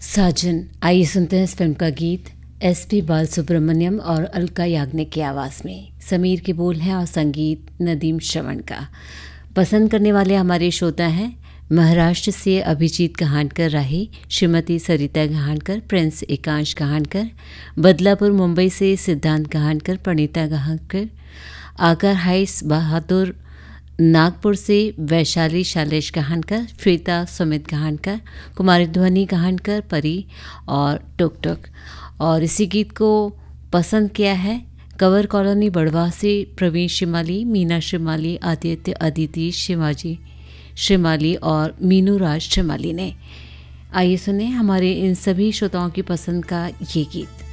साजन। आइए सुनते हैं इस फिल्म का गीत एसपी बालसुब्रमण्यम और अलका याग्निक की आवाज़ में। समीर के बोल हैं और संगीत नदीम श्रवण का। पसंद करने वाले हमारे श्रोता हैं महाराष्ट्र से अभिजीत कहानकर राही, श्रीमती सरिता कहानकर, प्रिंस एकांश कहानकर, बदलापुर मुंबई से सिद्धांत कहानकर, प्रणीता कहानकर, आकर हाइस बहादुर, नागपुर से वैशाली शैलेश कहानकर, श्वेता सुमित कहानकर, कुमारी ध्वनि कहानकर, परी और टुक टुक। और इसी गीत को पसंद किया है कवर कॉलोनी बड़वा से प्रवीण शिमाली, मीना शिमाली, आदित्य अदिति शिवाजी शिमाली और मीनू राज शिमाली ने। आइए सुने हमारे इन सभी श्रोताओं की पसंद का ये गीत।